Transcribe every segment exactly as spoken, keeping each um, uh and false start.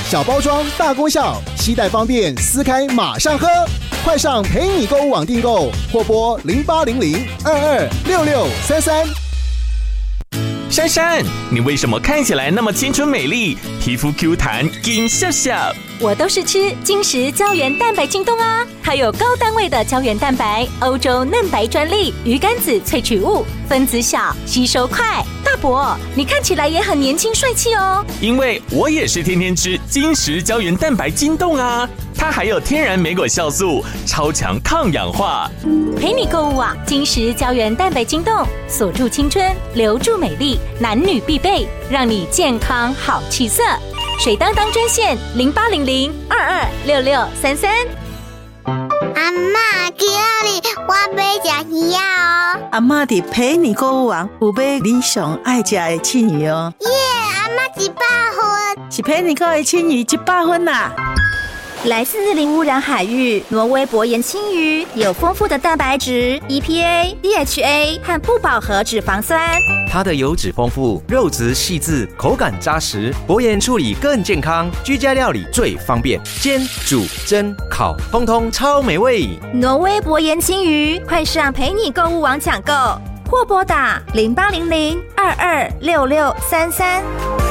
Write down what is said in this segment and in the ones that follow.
小包装大功效，携带方便，撕开马上喝。快上陪你购物网订购，或拨零八零零二二六六三三。 珊珊，你为什么看起来那么青春美丽，皮肤 Q 弹，紧笑笑？ 我都是吃金石胶原蛋白晶冻啊，它有高单位的胶原蛋白，欧洲嫩白专利，鱼肝子萃取物，分子小，吸收快。大伯，你看起来也很年轻帅气哦。 因为我也是天天吃金石胶原蛋白晶冻啊，它还有天然莓果酵素，超强抗氧化。 陪你购物网，金石胶原蛋白晶冻，锁住青春，留住美丽，男女必备，让你健康好气色。水当当专线零八零零二二六六三三。 阿嬷，今日我要吃鱼哦。 阿嬷伫陪你购物网有买你上爱吃的青鱼哦。 耶，阿嬷一百分， 是陪你购的青鱼一百分啦。 来自零污染海域，挪威薄盐青鱼有丰富的蛋白质、E P A、D H A 和不饱和脂肪酸。 它的油脂丰富，肉质细致，口感扎实，薄盐处理更健康，居家料理最方便，煎、煮、蒸、烤，通通超美味。 挪威薄盐青鱼，快上陪你购物网抢购，或拨打零八零零二二六六三三。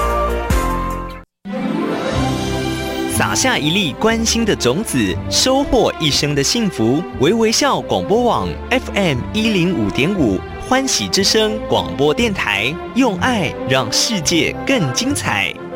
撒下一粒关心的种子，收获一生的幸福。微微笑广播网 F M 一零五点五，欢喜之声广播电台，用爱让世界更精彩。